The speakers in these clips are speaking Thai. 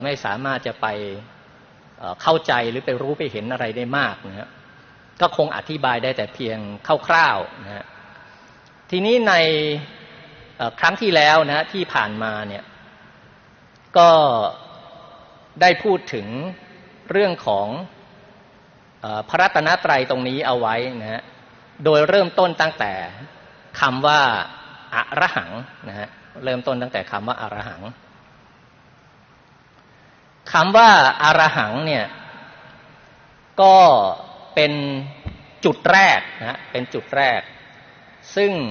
ไม่สามารถจะไปเข้าใจหรือไปรู้ไปเห็นอะไรได้มากนะฮะก็คงอธิบายได้แต่เพียงคร่าวๆนะฮะทีนี้ในครั้งที่แล้วนะที่ผ่านมาเนี่ยก็ได้พูดถึงเรื่องของพระรัตนตรัยตรงนี้เอาไว้นะฮะโดยเริ่มต้นตั้งแต่คำว่าอรหังนะฮะเริ่มต้นตั้งแต่คำว่าอรหังคำว่าอรหังเนี่ยก็เป็นจุดแรกนะเป็นจุดแรกซึ่ง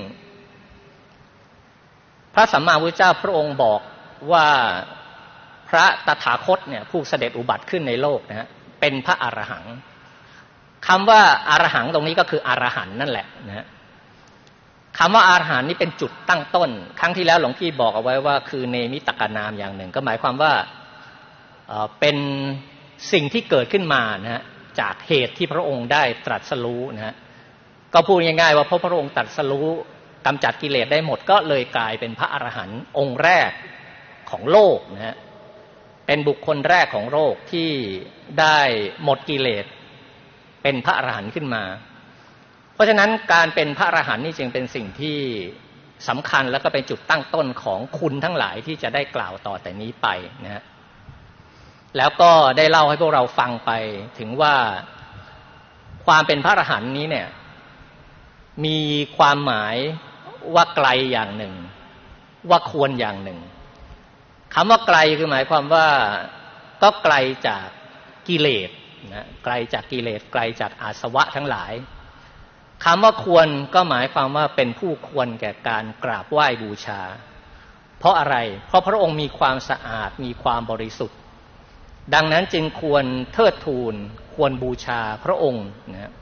พระสัมมาสัมพุทธเจ้าพระองค์บอกว่าพระตถาคตเนี่ยผู้เสด็จอุบัติขึ้นในโลกนะฮะเป็นพระอรหังคำว่าอรหังตรงนี้ก็คืออรหันต์นั่นแหละนะฮะคำว่าอรหันต์นี่เป็นจุดตั้งต้นครั้งที่แล้วหลวงพี่บอกเอาไว้ว่าคือเนมิตกนามอย่างหนึ่งก็หมายความว่าเป็นสิ่งที่เกิดขึ้นมานะฮะจากเหตุที่พระองค์ได้ตรัสรู้นะฮะก็พูดง่ายๆว่าเพราะพระองค์ตรัสรู้กำจัดกิเลสได้หมดก็เลยกลายเป็นพระอรหันต์องค์แรกของโลกนะฮะเป็นบุคคลแรกของโลกที่ได้หมดกิเลสเป็นพระอรหันต์ขึ้นมาเพราะฉะนั้นการเป็นพระอรหันต์นี่จึงเป็นสิ่งที่สำคัญและก็เป็นจุดตั้งต้นของคุณทั้งหลายที่จะได้กล่าวต่อแต่นี้ไปนะฮะแล้วก็ได้เล่าให้พวกเราฟังไปถึงว่าความเป็นพระอรหันต์นี้เนี่ยมีความหมายว่าไกลอย่างหนึ่งว่าควรอย่างหนึ่งคำว่าไกลคือหมายความว่าก็ไกลจากกิเลสนะไกลจากกิเลสไกลจากอาสวะทั้งหลายคำว่าควรก็หมายความว่าเป็นผู้ควรแก่การกราบไหว้บูชาเพราะอะไรเพราะพระองค์มีความสะอาดมีความบริสุทธิ์ดังนั้นจึงควรเทิดทูนควรบูชาพระองค์นะ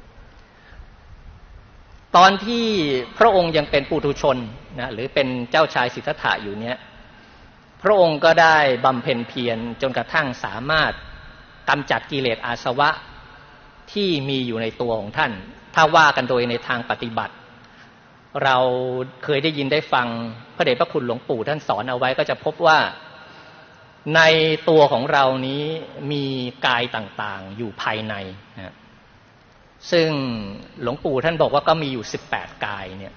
ตอนที่พระองค์ยังเป็นปุถุชนนะหรือเป็นเจ้าชายสิทธัตถะอยู่เนี้ยพระองค์ก็ได้บำเพ็ญเพียรจนกระทั่งสามารถกำจัดกิเลสอาสวะที่มีอยู่ในตัวของท่านถ้าว่ากันโดยในทางปฏิบัติเราเคยได้ยินได้ฟังพระเดชพระคุณหลวงปู่ท่านสอนเอาไว้ก็จะพบว่าในตัวของเรานี้มีกายต่างๆอยู่ภายในนะซึ่งหลวงปู่ท่านบอกว่าก็มีอยู่18กายเนี่ย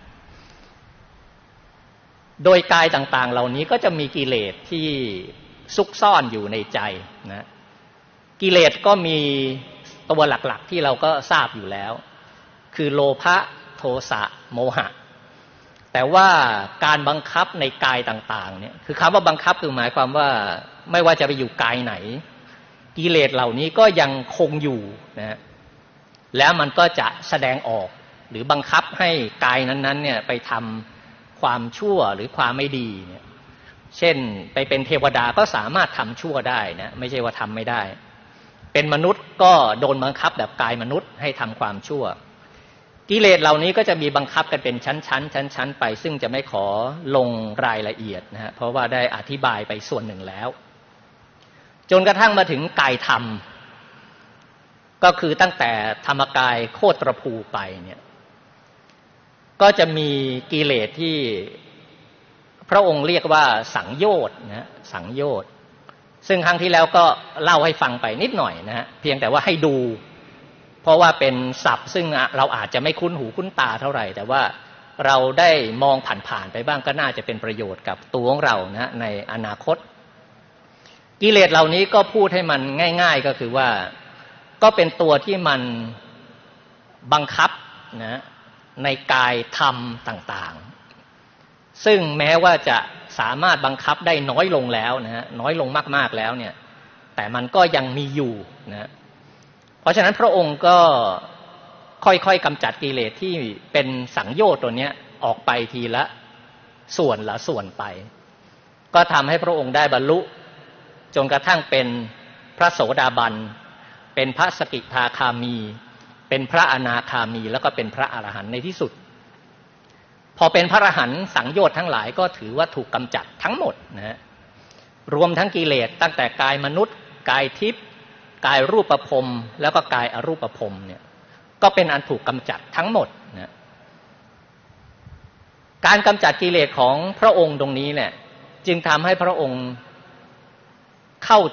โดยกายต่างๆเหล่านี้ก็จะมีกิเลสที่ซุกซ่อนอยู่ในใจนะกิเลสก็มีตัวหลักๆที่เราก็ทราบอยู่แล้วคือโลภะโทสะโมหะแต่ว่าการบังคับในกายต่างๆเนี่ยคือคำว่าบังคับคือหมายความว่าไม่ว่าจะไปอยู่กายไหนกิเลสเหล่านี้ก็ยังคงอยู่นะแล้วมันก็จะแสดงออกหรือบังคับให้กายนั้นๆเนี่ยไปทำความชั่วหรือความไม่ดีเนี่ยเช่นไปเป็นเทวดาก็สามารถทำชั่วได้นะไม่ใช่ว่าทำไม่ได้เป็นมนุษย์ก็โดนบังคับแบบกายมนุษย์ให้ทำความชั่วกิเลสเหล่านี้ก็จะมีบังคับกันเป็นชั้นๆไปซึ่งจะไม่ขอลงรายละเอียดนะฮะเพราะว่าได้อธิบายไปส่วนหนึ่งแล้วจนกระทั่งมาถึงกายธรรมก็คือตั้งแต่ธรรมกายโคตรภูไปเนี่ยก็จะมีกิเลสที่พระองค์เรียกว่าสังโยชน์นะสังโยชน์ซึ่งครั้งที่แล้วก็เล่าให้ฟังไปนิดหน่อยนะฮะเพียงแต่ว่าให้ดูเพราะว่าเป็นศัพท์ซึ่งเราอาจจะไม่คุ้นหูคุ้นตาเท่าไหร่แต่ว่าเราได้มองผ่านๆไปบ้างก็น่าจะเป็นประโยชน์กับตัวของเรานะในอนาคตกิเลสเหล่านี้ก็พูดให้มันง่ายๆก็คือว่าก็เป็นตัวที่มันบังคับนะในกายธรรมต่างๆซึ่งแม้ว่าจะสามารถบังคับได้น้อยลงแล้วนะฮะน้อยลงมากๆแล้วเนี่ยแต่มันก็ยังมีอยู่นะเพราะฉะนั้นพระองค์ก็ค่อยๆกำจัดกิเลสที่เป็นสังโยชน์ตัวนี้ออกไปทีละส่วนไปก็ทำให้พระองค์ได้บรรลุจนกระทั่งเป็นพระโสดาบันเป็นพระสกิทาคามีเป็นพระอนาคามีแล้วก็เป็นพระอรหันต์ในที่สุดพอเป็นพระอรหันต์สังโยชน์ทั้งหลายก็ถือว่าถูกกำจัดทั้งหมดนะฮะรวมทั้งกิเลสตั้งแต่กายมนุษย์กายทิพย์กายรูปภพแล้วก็กายอรูปภพเนี่ยก็เป็นอันถูกกำจัดทั้งหมดนะการกำจัดกิเลสของพระองค์ตรงนี้เนี่ยจึงทำให้พระองค์เข้า